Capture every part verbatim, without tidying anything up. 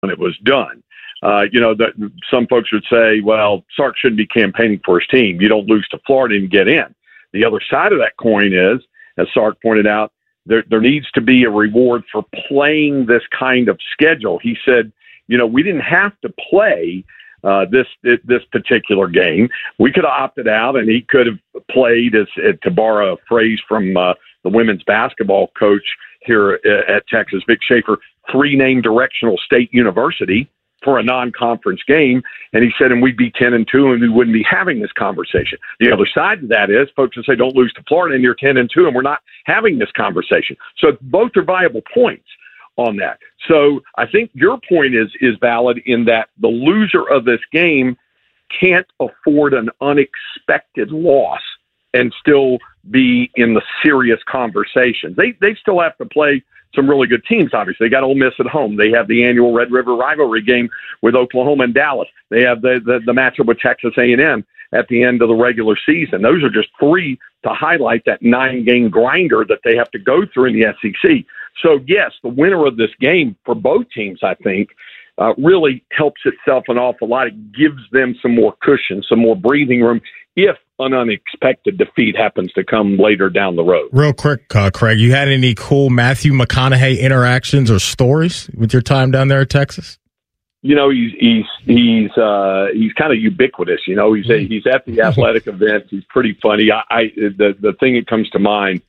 when it was done. Uh, you know, that some folks would say, well, Sark shouldn't be campaigning for his team. You don't lose to Florida and get in. The other side of that coin is, as Sark pointed out, there, there needs to be a reward for playing this kind of schedule. He said, you know, we didn't have to play uh, this this particular game. We could have opted out, and he could have played, as to borrow a phrase from uh, the women's basketball coach here at Texas, Vic Schaefer, three-name directional state university for a non-conference game. And he said, and we'd be ten and two, and we wouldn't be having this conversation. The other side of that is folks will say, don't lose to Florida, and you're ten and two, and we're not having this conversation. So both are viable points on that. So I think your point is is valid in that the loser of this game can't afford an unexpected loss and still be in the serious conversations. They they still have to play some really good teams, obviously. They got Ole Miss at home. They have the annual Red River rivalry game with Oklahoma and Dallas. They have the, the, the matchup with Texas A and M at the end of the regular season. Those are just three to highlight that nine-game grinder that they have to go through in the S E C. So, yes, the winner of this game for both teams, I think, uh, really helps itself an awful lot. It gives them some more cushion, some more breathing room if an unexpected defeat happens to come later down the road. Real quick, uh, Craig, you had any cool Matthew McConaughey interactions or stories with your time down there in Texas? You know, he's he's he's uh, he's kind of ubiquitous. You know, he's a, he's at the athletic events. He's pretty funny. I, I the the thing that comes to mind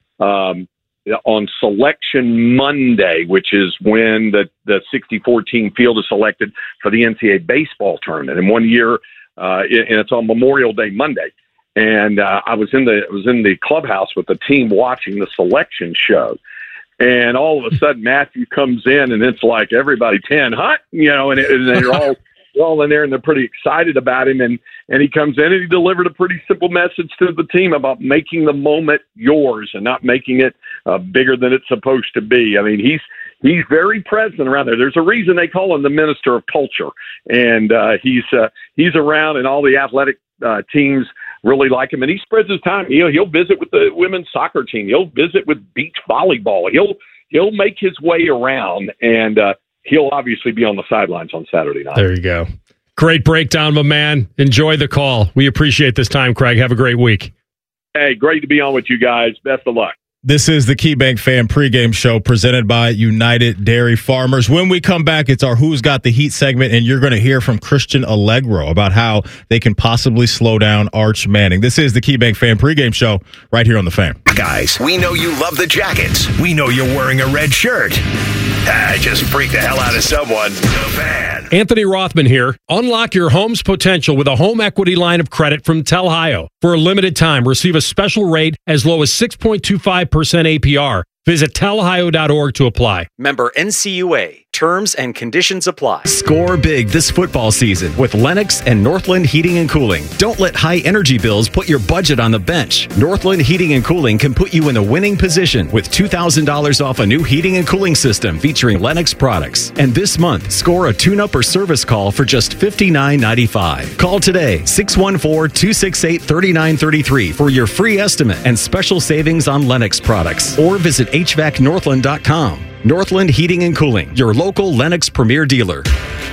um, on Selection Monday, which is when the the sixty-four team field is selected for the N C double A baseball tournament. And one year, uh, and it's on Memorial Day Monday. And uh, I was in the I was in the clubhouse with the team watching the selection show. And all of a sudden, Matthew comes in, and it's like everybody ten Hunt, you know, and, it, and they're all they're all in there, and they're pretty excited about him. And and he comes in, and he delivered a pretty simple message to the team about making the moment yours and not making it uh, bigger than it's supposed to be. I mean, he's he's very present around there. There's a reason they call him the Minister of Culture, and uh, he's uh, he's around, and all the athletic uh, teams really like him, and he spreads his time. You know, he'll visit with the women's soccer team. He'll visit with beach volleyball. He'll he'll make his way around, and uh, he'll obviously be on the sidelines on Saturday night. There you go. Great breakdown, my man. Enjoy the call. We appreciate this time, Craig. Have a great week. Hey, great to be on with you guys. Best of luck. This is the KeyBank Fan pregame show presented by United Dairy Farmers. When we come back, it's our Who's Got the Heat segment, and you're going to hear from Christian Allegro about how they can possibly slow down Arch Manning. This is the KeyBank Fan pregame show right here on The Fan. Guys, we know you love the Jackets. We know you're wearing a red shirt. Ah, just freak the hell out of someone. The Fan. Anthony Rothman here. Unlock your home's potential with a home equity line of credit from Telhio. For a limited time, receive a special rate as low as six point two five percent A P R. Visit telhio dot org to apply. Member N C U A. Terms and conditions apply. Score big this football season with Lennox and Northland Heating and Cooling. Don't let high energy bills put your budget on the bench. Northland Heating and Cooling can put you in a winning position with two thousand dollars off a new heating and cooling system featuring Lennox products. And this month, score a tune-up or service call for just fifty-nine ninety-five. Call today, six one four, two six eight, three nine three three for your free estimate and special savings on Lennox products. Or visit H V A C northland dot com. Northland Heating and Cooling, your local Lennox Premier dealer.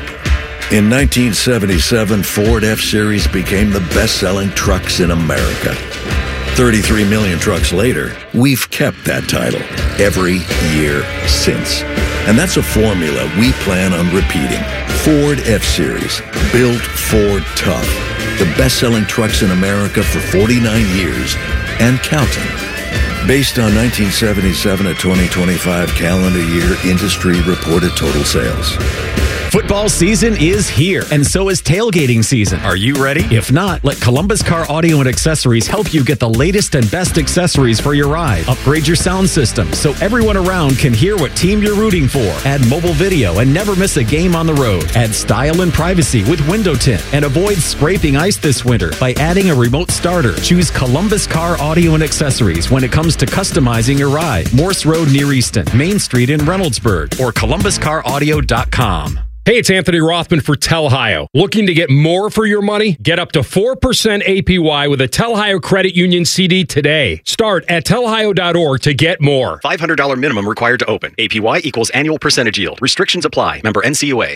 In nineteen seventy-seven, Ford F-Series became the best-selling trucks in America. thirty-three million trucks later, we've kept that title every year since. And that's a formula we plan on repeating. Ford F-Series, built Ford tough. The best-selling trucks in America for forty-nine years and counting. Based on nineteen seventy-seven to twenty twenty-five calendar year industry reported total sales. Football season is here, and so is tailgating season. Are you ready? If not, let Columbus Car Audio and Accessories help you get the latest and best accessories for your ride. Upgrade your sound system so everyone around can hear what team you're rooting for. Add mobile video and never miss a game on the road. Add style and privacy with window tint, and avoid scraping ice this winter by adding a remote starter. Choose Columbus Car Audio and Accessories when it comes to customizing your ride. Morse Road near Easton, Main Street in Reynoldsburg, or columbus car audio dot com. Hey, it's Anthony Rothman for Telhio. Looking to get more for your money? Get up to four percent A P Y with a Telhio Credit Union C D today. Start at telhio dot org to get more. five hundred dollars minimum required to open. A P Y equals annual percentage yield. Restrictions apply. Member N C U A.